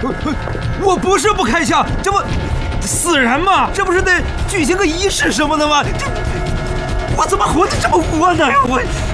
我不是不开枪，这不死人嘛，这不是得举行个仪式什么的吗？这我怎么活得这么窝囊呀？我。